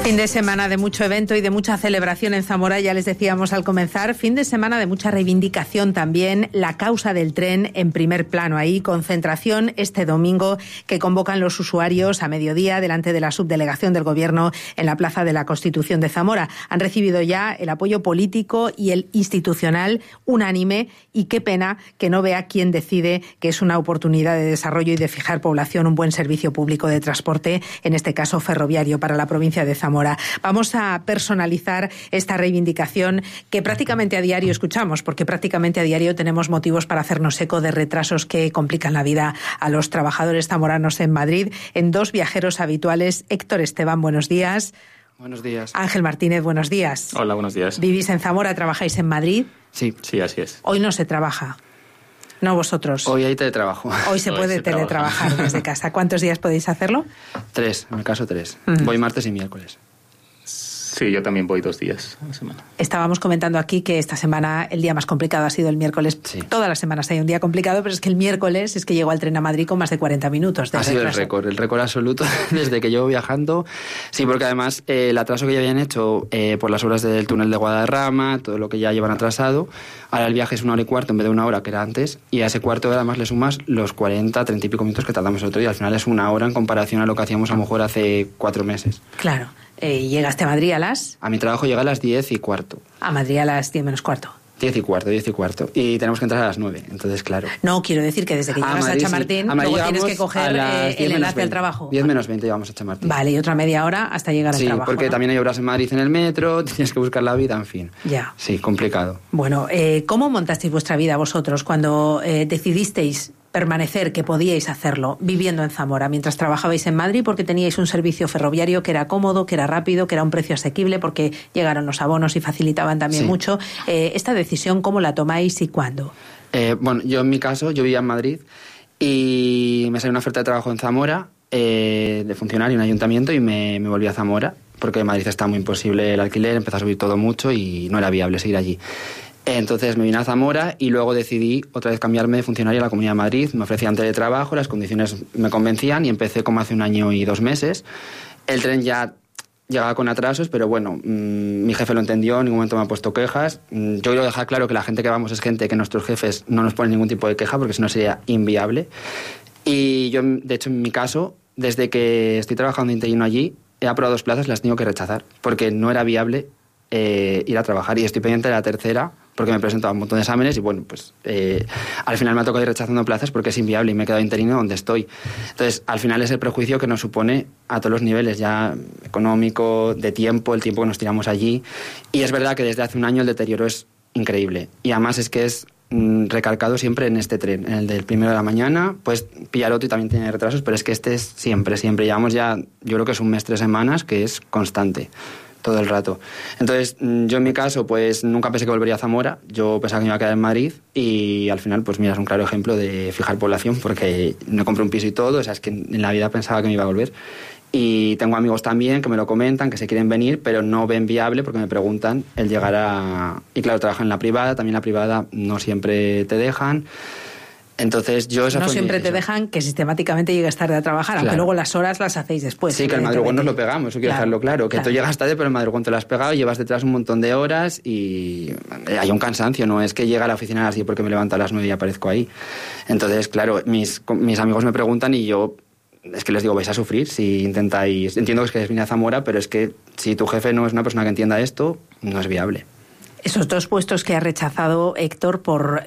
Fin de semana de mucho evento y de mucha celebración en Zamora, ya les decíamos al comenzar, fin de semana de mucha reivindicación también, la causa del tren en primer plano. Ahí concentración este domingo que convocan los usuarios a mediodía delante de la subdelegación del Gobierno en la Plaza de la Constitución de Zamora. Han recibido ya el apoyo político y el institucional unánime, y qué pena que no vea quién decide que es una oportunidad de desarrollo y de fijar población, un buen servicio público de transporte, en este caso ferroviario, para la provincia de Zamora. Vamos a personalizar esta reivindicación que prácticamente a diario escuchamos, porque prácticamente a diario tenemos motivos para hacernos eco de retrasos que complican la vida a los trabajadores zamoranos en Madrid. En dos viajeros habituales, Héctor Esteban, buenos días. Buenos días. Ángel Martínez, buenos días. Hola, buenos días. ¿Vivís en Zamora, trabajáis en Madrid? Sí, así es. Hoy no se trabaja. No vosotros. Hoy hay teletrabajo. Hoy se puede teletrabajar desde casa. ¿Cuántos días podéis hacerlo? 3, en mi caso 3. Voy martes y miércoles. Sí, yo también voy 2 días a la semana. Estábamos comentando aquí que esta semana el día más complicado ha sido el miércoles. Sí. Todas las semanas hay un día complicado, pero es que el miércoles es que llegó al tren a Madrid con más de 40 minutos de retraso. Ha sido el récord absoluto desde que llevo viajando. Sí, porque además el atraso que ya habían hecho por las obras del túnel de Guadarrama, todo lo que ya llevan atrasado, ahora el viaje es 1 hora y cuarto en vez de 1 hora, que era antes, y a ese cuarto además le sumas los 40, 30 y pico minutos que tardamos el otro día. Al final es 1 hora en comparación a lo que hacíamos a lo mejor hace 4 meses. Claro. ¿Llegaste a Madrid a las...? A mi trabajo llega a las 10 y cuarto. A Madrid a las 10 menos cuarto. 10 y cuarto. Y tenemos que entrar a las 9, entonces claro. No, quiero decir que desde que llegas Madrid, a Chamartín, sí. luego tienes que coger el enlace al trabajo. 10 menos 20 vamos a Chamartín. Vale, y otra media hora hasta llegar al trabajo. Sí, porque ¿no? También hay obras en Madrid en el metro, tienes que buscar la vida, en fin. Ya. Sí, complicado. Bueno, ¿cómo montasteis vuestra vida vosotros cuando decidisteis permanecer, que podíais hacerlo, viviendo en Zamora, mientras trabajabais en Madrid, porque teníais un servicio ferroviario que era cómodo, que era rápido, que era un precio asequible, porque llegaron los abonos y facilitaban también mucho? ¿Esta decisión cómo la tomáis y cuándo? Bueno, yo en mi caso, yo vivía en Madrid y me salió una oferta de trabajo en Zamora, de funcionario en un ayuntamiento, y me volví a Zamora, porque en Madrid está muy imposible el alquiler, empezó a subir todo mucho y no era viable seguir allí. Entonces me vine a Zamora y luego decidí otra vez cambiarme de funcionario a la Comunidad de Madrid. Me ofrecían teletrabajo, las condiciones me convencían y empecé como hace 1 año y 2 meses. El tren ya llegaba con atrasos, pero bueno, mi jefe lo entendió, en ningún momento me ha puesto quejas. Yo quiero dejar claro que la gente que vamos es gente que nuestros jefes no nos ponen ningún tipo de queja, porque si no sería inviable. Y yo, de hecho, en mi caso, desde que estoy trabajando interino allí, he aprobado 2 plazas, las tengo que rechazar, porque no era viable ir a trabajar, y estoy pendiente de la tercera, porque me he presentado a un montón de exámenes y bueno, pues al final me ha tocado ir rechazando plazas porque es inviable y me he quedado interino donde estoy. Entonces, al final es el prejuicio que nos supone a todos los niveles, ya económico, de tiempo, el tiempo que nos tiramos allí. Y es verdad que desde hace 1 año el deterioro es increíble. Y además es que es recalcado siempre en este tren, en el del 1 de la mañana, pues pillar otro y también tiene retrasos, pero es que este es siempre. Llevamos ya, yo creo que es 1 mes, 3 semanas, que es constante todo el rato. Entonces, yo en mi caso, pues nunca pensé que volvería a Zamora. Yo pensaba que me iba a quedar en Madrid y al final, pues mira, es un claro ejemplo de fijar población, porque no compré un piso y todo, o sea, es que en la vida pensaba que me iba a volver. Y tengo amigos también que me lo comentan, que se quieren venir, pero no ven viable porque me preguntan el llegar a... Y claro, trabajan en la privada, también la privada no siempre te dejan. Entonces yo no siempre te dejan que sistemáticamente llegues tarde a trabajar, claro, aunque luego las horas las hacéis después. Sí, que el madrugón nos lo pegamos, eso quiero dejarlo claro, que tú llegas tarde, pero el madrugón te lo has pegado, llevas detrás un montón de horas y hay un cansancio, no es que llega a la oficina a las 10 porque me levanto a las 9 y aparezco ahí. Entonces, claro, mis amigos me preguntan y yo es que les digo, vais a sufrir si intentáis... Entiendo que es que venir a Zamora, pero es que si tu jefe no es una persona que entienda esto, no es viable. Esos 2 puestos que ha rechazado Héctor por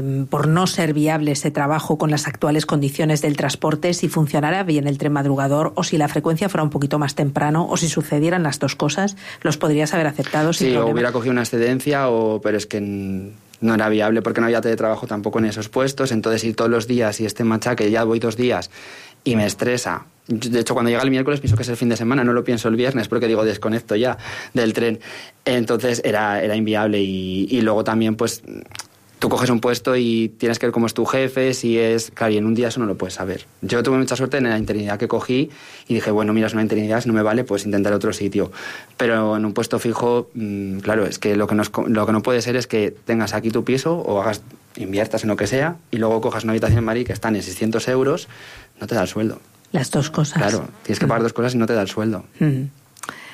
no ser viable ese trabajo con las actuales condiciones del transporte, si funcionara bien el tren madrugador o si la frecuencia fuera un poquito más temprano o si sucedieran las 2 cosas, ¿los podrías haber aceptado sin problema? Sí, o hubiera cogido una excedencia, pero es que no era viable porque no había teletrabajo tampoco en esos puestos. Entonces, ir todos los días y este machaque, ya voy 2 días y me estresa. De hecho, cuando llega el miércoles pienso que es el fin de semana, no lo pienso el viernes porque digo, desconecto ya del tren. Entonces era inviable y luego también pues tú coges un puesto y tienes que ver cómo es tu jefe, si es... Claro, y en un día eso no lo puedes saber. Yo tuve mucha suerte en la interinidad que cogí y dije, bueno, mira, es una interinidad, si no me vale, pues intentar otro sitio. Pero en un puesto fijo, claro, es que lo que no puede ser es que tengas aquí tu piso o inviertas en lo que sea y luego cojas una habitación en Madrid que están en 600 euros, no te da el sueldo. Las 2 cosas. Claro, tienes que pagar 2 cosas y no te da el sueldo.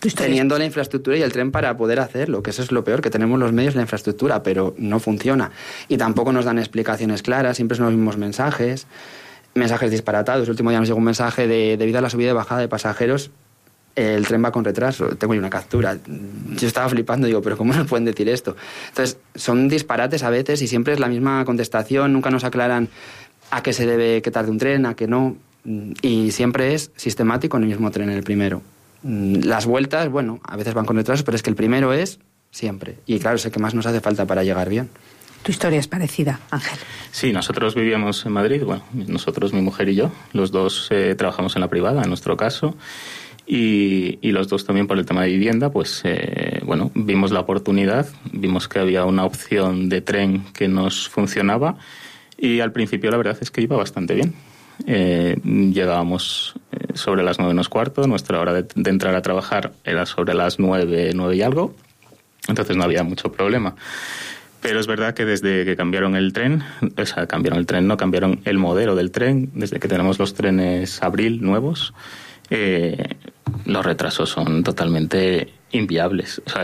teniendo la infraestructura y el tren para poder hacerlo, que eso es lo peor, que tenemos los medios y la infraestructura, pero no funciona. Y tampoco nos dan explicaciones claras, siempre son los mismos mensajes disparatados. El último día nos llegó un mensaje debido a la subida y bajada de pasajeros, el tren va con retraso. Tengo ahí una captura. Yo estaba flipando, digo, pero ¿cómo nos pueden decir esto? Entonces, son disparates a veces y siempre es la misma contestación, nunca nos aclaran a qué se debe que tarde un tren, a qué no, y siempre es sistemático en el mismo tren, en el primero. Las vueltas, bueno, a veces van con retraso, pero es que el primero es siempre. Y claro, es el que más nos hace falta para llegar bien. Tu historia es parecida, Ángel. Sí, nosotros vivíamos en Madrid, bueno, nosotros, mi mujer y yo, los dos trabajamos en la privada, en nuestro caso, y los dos también por el tema de vivienda, pues, bueno, vimos la oportunidad, vimos que había una opción de tren que nos funcionaba, y al principio la verdad es que iba bastante bien. Llegábamos sobre las 9:15, nuestra hora de entrar a trabajar era sobre las 9 y algo, entonces no había mucho problema. Pero es verdad que desde que cambiaron el tren, cambiaron el modelo del tren, desde que tenemos los trenes Abril nuevos, los retrasos son totalmente inviables. O sea,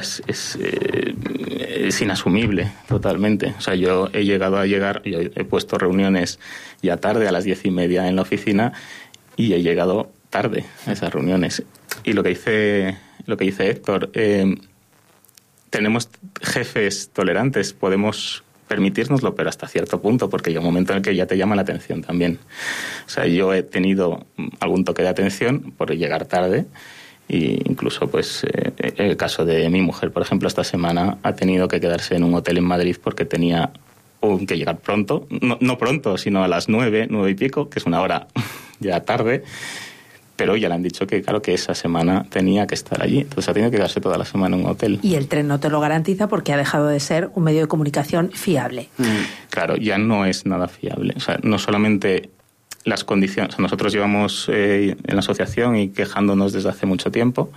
es inasumible totalmente. O sea, yo he puesto reuniones ya tarde, a las 10:30 en la oficina, y he llegado tarde a esas reuniones. Y lo que dice Héctor, tenemos jefes tolerantes, podemos permitírnoslo, pero hasta cierto punto, porque llega un momento en el que ya te llama la atención también. O sea, yo he tenido algún toque de atención por llegar tarde, e incluso pues el caso de mi mujer, por ejemplo, esta semana ha tenido que quedarse en un hotel en Madrid porque tenía que llegar pronto, no pronto, sino a las 9 y pico, que es una hora ya tarde, pero ya le han dicho que claro que esa semana tenía que estar allí, entonces ha tenido que quedarse toda la semana en un hotel. Y el tren no te lo garantiza porque ha dejado de ser un medio de comunicación fiable. Claro, ya no es nada fiable. O sea, no solamente las condiciones, o sea, nosotros llevamos en la asociación y quejándonos desde hace mucho tiempo,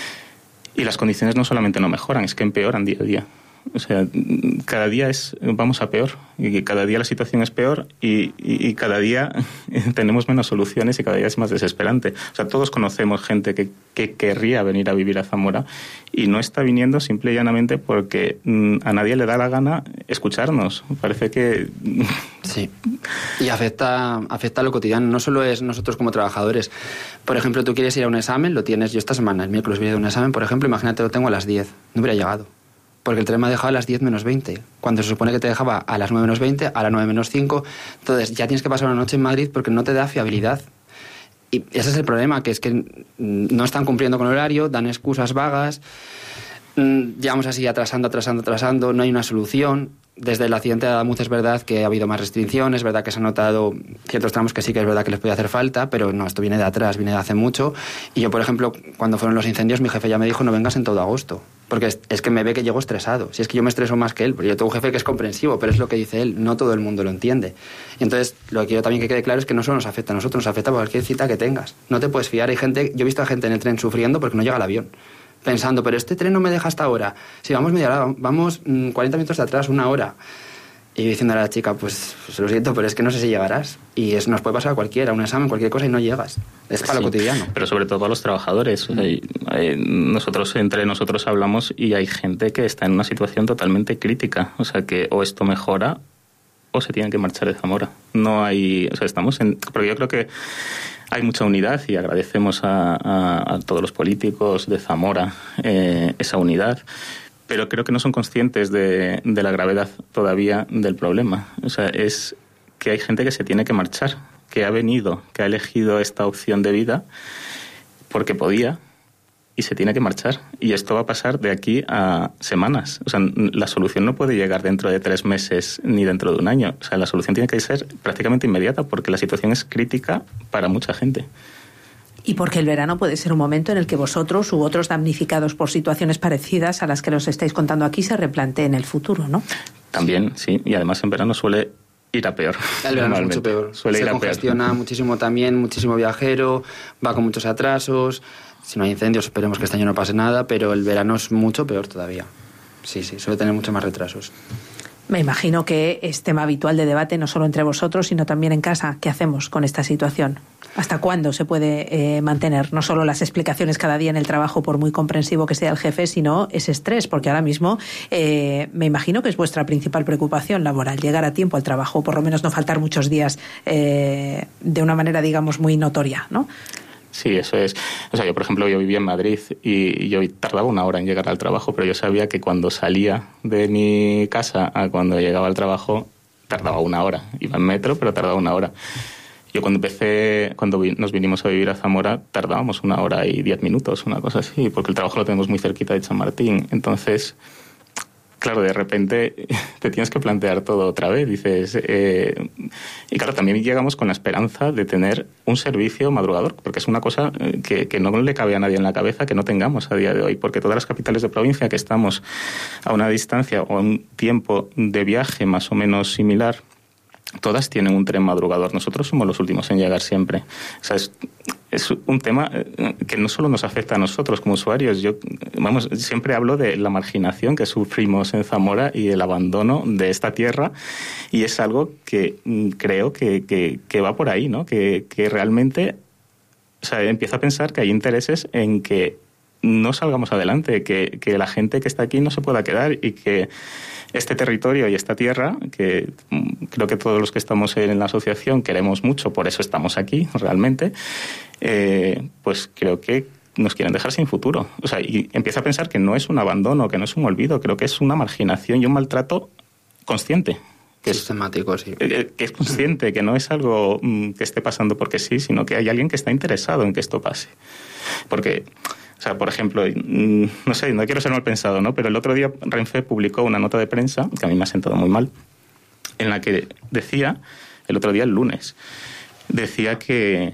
y las condiciones no solamente no mejoran, es que empeoran día a día. O sea, cada día vamos a peor, y cada día la situación es peor, y cada día tenemos menos soluciones y cada día es más desesperante. O sea, todos conocemos gente que querría venir a vivir a Zamora y no está viniendo simple y llanamente porque a nadie le da la gana escucharnos. Parece que... Sí, y afecta a lo cotidiano, no solo es nosotros como trabajadores. Por ejemplo, tú quieres ir a un examen, lo tienes, yo esta semana, el miércoles voy a ir a un examen, por ejemplo, imagínate, lo tengo a las 10, no hubiera llegado. Porque el tren me ha dejado a las 10 menos 20, cuando se supone que te dejaba a las 9 menos 20, a las 9 menos 5. Entonces ya tienes que pasar una noche en Madrid porque no te da fiabilidad. Y ese es el problema, que es que no están cumpliendo con el horario, dan excusas vagas, llevamos así atrasando, no hay una solución. Desde el accidente de Adamuz es verdad que ha habido más restricciones, es verdad que se han notado ciertos tramos que sí que es verdad que les puede hacer falta, pero no, esto viene de atrás, viene de hace mucho. Y yo, por ejemplo, cuando fueron los incendios, mi jefe ya me dijo no vengas en todo agosto, porque es que me ve que llego estresado. Si es que yo me estreso más que él, porque yo tengo un jefe que es comprensivo, pero es lo que dice él, no todo el mundo lo entiende. Y entonces, lo que quiero también que quede claro es que no solo nos afecta a nosotros, nos afecta a cualquier cita que tengas. No te puedes fiar, yo he visto a gente en el tren sufriendo porque no llega el avión. Pensando, pero este tren no me deja hasta ahora. Si vamos media hora, vamos 40 minutos de atrás, una hora. Y yo diciendo a la chica, pues lo siento, pero es que no sé si llegarás. Y eso nos puede pasar a cualquiera, un examen, cualquier cosa, y no llegas. Es para lo cotidiano. Pero sobre todo a los trabajadores. O sea, entre nosotros hablamos y hay gente que está en una situación totalmente crítica. O sea, que o esto mejora o se tienen que marchar de Zamora. No hay... O sea, porque yo creo que hay mucha unidad y agradecemos a todos los políticos de Zamora esa unidad, pero creo que no son conscientes de la gravedad todavía del problema. O sea, es que hay gente que se tiene que marchar, que ha elegido esta opción de vida porque podía y se tiene que marchar. Y esto va a pasar de aquí a semanas. O sea, la solución no puede llegar dentro de 3 meses ni dentro de un año. O sea, la solución tiene que ser prácticamente inmediata porque la situación es crítica para mucha gente. Y porque el verano puede ser un momento en el que vosotros u otros damnificados por situaciones parecidas a las que nos estáis contando aquí se replanteen el futuro, ¿no? También, sí. Y además en verano suele ir a peor. El verano es mucho peor. Se congestiona muchísimo también, muchísimo viajero, va con muchos atrasos. Si no hay incendios, esperemos que este año no pase nada, pero el verano es mucho peor todavía. Sí, suele tener muchos más retrasos. Me imagino que es tema habitual de debate no solo entre vosotros, sino también en casa. ¿Qué hacemos con esta situación? ¿Hasta cuándo se puede mantener no solo las explicaciones cada día en el trabajo, por muy comprensivo que sea el jefe, sino ese estrés? Porque ahora mismo me imagino que es vuestra principal preocupación laboral, llegar a tiempo al trabajo, o por lo menos no faltar muchos días de una manera, digamos, muy notoria, ¿no? Sí, eso es. O sea, yo, por ejemplo, yo vivía en Madrid y yo tardaba 1 hora en llegar al trabajo, pero yo sabía que cuando salía de mi casa a cuando llegaba al trabajo, tardaba 1 hora. Iba en metro, pero tardaba 1 hora. Yo cuando nos vinimos a vivir a Zamora, tardábamos 1 hora y 10 minutos, una cosa así, porque el trabajo lo tenemos muy cerquita de Chamartín. Entonces, claro, de repente te tienes que plantear todo otra vez, dices... y claro, también llegamos con la esperanza de tener un servicio madrugador, porque es una cosa que no le cabe a nadie en la cabeza que no tengamos a día de hoy, porque todas las capitales de provincia que estamos a una distancia o a un tiempo de viaje más o menos similar, todas tienen un tren madrugador. Nosotros somos los últimos en llegar siempre. O sea, es un tema que no solo nos afecta a nosotros como usuarios. Yo, siempre hablo de la marginación que sufrimos en Zamora y el abandono de esta tierra, y es algo que creo que va por ahí, ¿no? Que realmente, o sea, empiezo a pensar que hay intereses en que no salgamos adelante, que la gente que está aquí no se pueda quedar, y que este territorio y esta tierra, que creo que todos los que estamos en la asociación queremos mucho, por eso estamos aquí realmente, pues creo que nos quieren dejar sin futuro. O sea, y empiezo a pensar que no es un abandono, que no es un olvido, creo que es una marginación y un maltrato consciente. Que sistemático, sí. Que es consciente, que no es algo que esté pasando porque sí, sino que hay alguien que está interesado en que esto pase. Porque... O sea, por ejemplo, no sé, no quiero ser mal pensado, ¿no? Pero el otro día Renfe publicó una nota de prensa, que a mí me ha sentado muy mal, en la que decía, el otro día, el lunes, decía que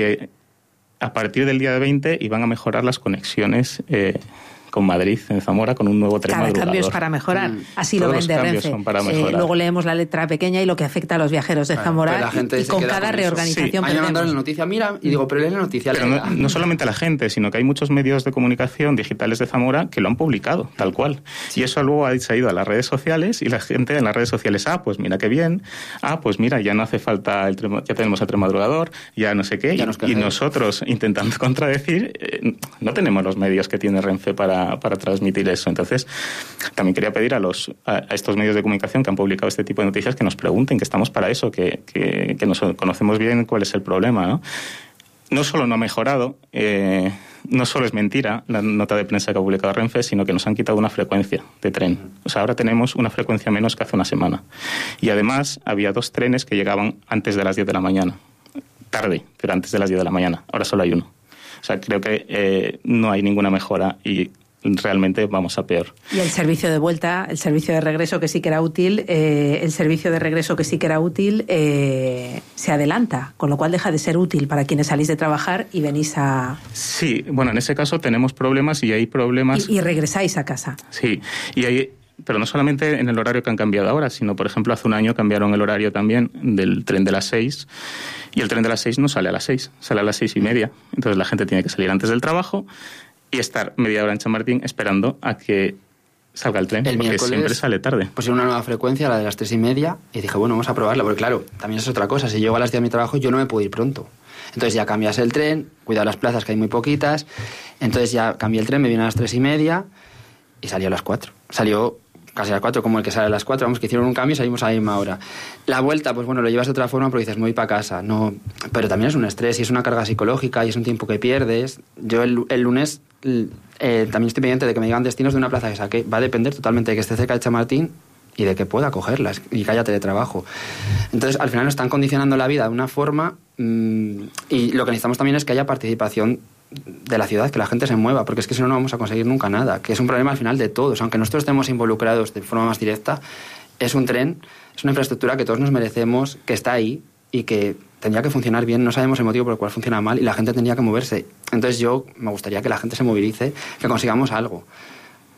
a partir del día de 20 iban a mejorar las conexiones con Madrid, en Zamora, con un nuevo tren madrugador. Cada cambio es para mejorar, así lo vende Renfe. Son para mejorar. Luego leemos la letra pequeña y lo que afecta a los viajeros de Zamora, y con cada reorganización perdemos. A mí me mandaron la noticia, mira, y digo, pero lee la noticia. Pero no solamente la gente, sino que hay muchos medios de comunicación digitales de Zamora que lo han publicado, tal cual. Sí. Y eso luego se ha ido a las redes sociales, y la gente en las redes sociales, pues mira qué bien, pues mira, ya no hace falta ya tenemos el tren madrugador, ya no sé qué, y nosotros intentando contradecir, no tenemos los medios que tiene Renfe para transmitir eso. Entonces, también quería pedir a estos medios de comunicación que han publicado este tipo de noticias que nos pregunten, que estamos para eso, que nos conocemos bien cuál es el problema, ¿no? No solo no ha mejorado, no solo es mentira la nota de prensa que ha publicado Renfe, sino que nos han quitado una frecuencia de tren. O sea, ahora tenemos una frecuencia menos que hace una semana. Y además había 2 trenes que llegaban antes de las 10 de la mañana. Tarde, pero antes de las 10 de la mañana. Ahora solo hay uno. O sea, creo que no hay ninguna mejora y realmente vamos a peor. Y el servicio de vuelta, el servicio de regreso que sí que era útil, se adelanta, con lo cual deja de ser útil para quienes salís de trabajar y venís a... Sí, bueno, en ese caso tenemos problemas y hay problemas... Y regresáis a casa. Sí, y hay... Pero no solamente en el horario que han cambiado ahora, sino, por ejemplo, hace un año cambiaron el horario también del tren de las 6, y el tren de las 6 no sale a las 6, sale a las 6:30. Entonces la gente tiene que salir antes del trabajo y estar media hora en Chamartín esperando a que salga el tren, porque siempre sale tarde. Pues una nueva frecuencia, la de las 3:30, y dije, bueno, vamos a probarla, porque claro, también es otra cosa, si llego a las 10 de mi trabajo yo no me puedo ir pronto. Entonces ya cambias el tren, cuidado las plazas que hay muy poquitas, entonces ya cambié el tren, me vine a las 3:30 y salió a las 4. Salió casi a las 4, como el que sale a las 4, vamos, que hicieron un cambio y salimos a la misma hora. La vuelta, pues bueno, lo llevas de otra forma porque dices, me voy para casa, no, pero también es un estrés y es una carga psicológica y es un tiempo que pierdes. Yo el lunes también estoy pendiente de que me digan destinos de una plaza que saqué. Va a depender totalmente de que esté cerca de Chamartín y de que pueda cogerlas y que haya teletrabajo. Entonces, al final nos están condicionando la vida de una forma y lo que necesitamos también es que haya participación de la ciudad, que la gente se mueva, porque es que si no, no vamos a conseguir nunca nada, que es un problema al final de todos, aunque nosotros estemos involucrados de forma más directa, es un tren, es una infraestructura que todos nos merecemos, que está ahí y que tendría que funcionar bien, no sabemos el motivo por el cual funciona mal y la gente tendría que moverse. Entonces yo me gustaría que la gente se movilice, que consigamos algo.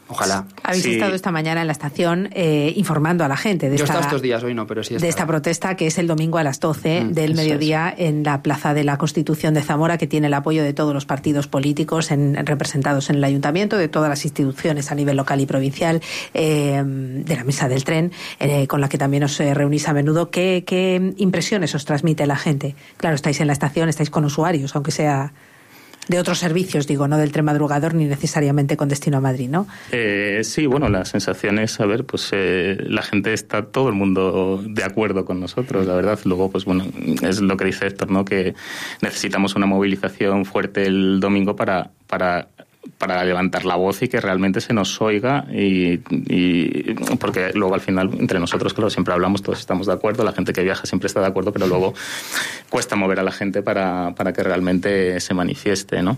Ojalá. Habéis estado esta mañana en la estación informando a la gente de Yo he estado estos días, hoy no, pero sí he estado. De esta protesta que es el domingo a las 12 del mediodía en la Plaza de la Constitución de Zamora, que tiene el apoyo de todos los partidos políticos representados en el Ayuntamiento, de todas las instituciones a nivel local y provincial, de la Mesa del Tren, con la que también os reunís a menudo. ¿Qué impresiones os transmite la gente? Claro, estáis en la estación, estáis con usuarios, aunque sea de otros servicios, digo, no del tren madrugador ni necesariamente con destino a Madrid, ¿no? Sí, bueno, la sensación es, a ver, pues la gente está, todo el mundo de acuerdo con nosotros, la verdad. Luego, pues bueno, es lo que dice Héctor, ¿no? Que necesitamos una movilización fuerte el domingo para levantar la voz y que realmente se nos oiga y porque luego al final entre nosotros, claro, siempre hablamos, todos estamos de acuerdo, la gente que viaja siempre está de acuerdo, pero luego cuesta mover a la gente para que realmente se manifieste, ¿no?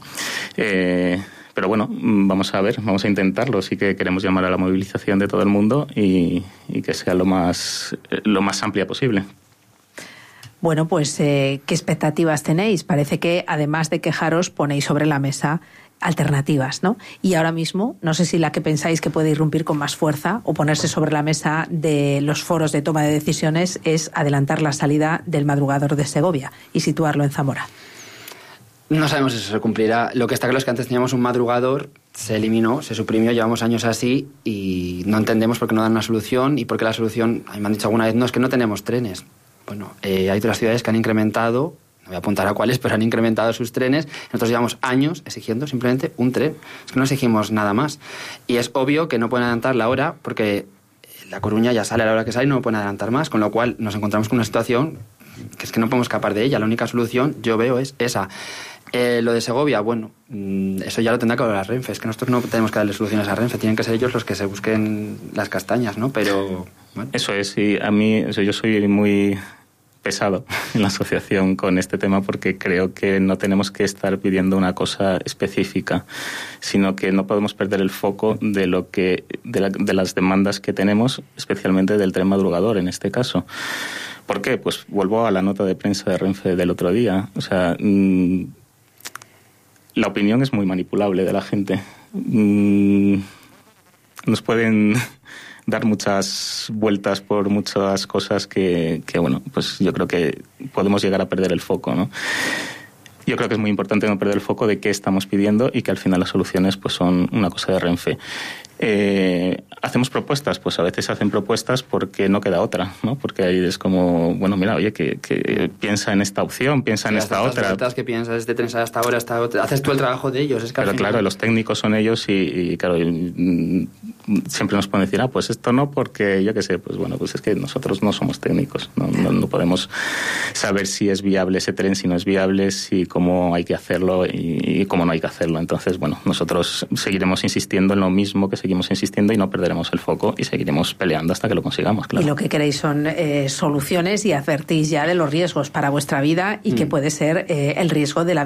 Pero bueno, vamos a intentarlo. Sí que queremos llamar a la movilización de todo el mundo y que sea lo más amplia posible. Bueno, pues ¿qué expectativas tenéis? Parece que además de quejaros ponéis sobre la mesa alternativas, ¿no? Y ahora mismo, no sé si la que pensáis que puede irrumpir con más fuerza o ponerse sobre la mesa de los foros de toma de decisiones es adelantar la salida del madrugador de Segovia y situarlo en Zamora. No sabemos si eso se cumplirá. Lo que está claro es que antes teníamos un madrugador, se eliminó, se suprimió, llevamos años así y no entendemos por qué no dan una solución y por qué la solución, a mí me han dicho alguna vez, no, es que no tenemos trenes. Bueno, hay otras ciudades que han incrementado, no voy a apuntar a cuáles, pero han incrementado sus trenes. Nosotros llevamos años exigiendo simplemente un tren. Es que no exigimos nada más. Y es obvio que no pueden adelantar la hora porque La Coruña ya sale a la hora que sale y no lo pueden adelantar más, con lo cual nos encontramos con una situación que es que no podemos escapar de ella. La única solución, yo veo, es esa. Lo de Segovia, bueno, eso ya lo tendrá que hablar Renfe. Es que nosotros no tenemos que darle soluciones a Renfe, tienen que ser ellos los que se busquen las castañas, ¿no? Pero bueno. Eso es, y a mí, yo soy muy pesado en la asociación con este tema porque creo que no tenemos que estar pidiendo una cosa específica, sino que no podemos perder el foco de las demandas que tenemos, especialmente del tren madrugador en este caso. ¿Por qué? Pues vuelvo a la nota de prensa de Renfe del otro día. O sea, la opinión es muy manipulable de la gente. Nos pueden dar muchas vueltas por muchas cosas que bueno, pues yo creo que podemos llegar a perder el foco, ¿no? Yo creo que es muy importante no perder el foco de qué estamos pidiendo y que al final las soluciones pues son una cosa de Renfe. ¿Hacemos propuestas? Pues a veces hacen propuestas porque no queda otra, ¿no? Porque ahí es como, bueno, mira, oye, que piensa en esta opción, piensa en esta otra. Las que piensas, este tren sale hasta ahora, esta otra. Haces tú el trabajo de ellos. Es que pero claro, los técnicos son ellos y claro, siempre nos pueden decir, pues esto no, porque yo qué sé, pues bueno, pues es que nosotros no somos técnicos, no podemos saber si es viable ese tren, si no es viable, si cómo hay que hacerlo y cómo no hay que hacerlo. Entonces, bueno, nosotros seguiremos insistiendo en lo mismo que seguimos insistiendo y no perderemos el foco y seguiremos peleando hasta que lo consigamos, claro. Y lo que queréis son soluciones y advertís ya de los riesgos para vuestra vida y que puede ser el riesgo de la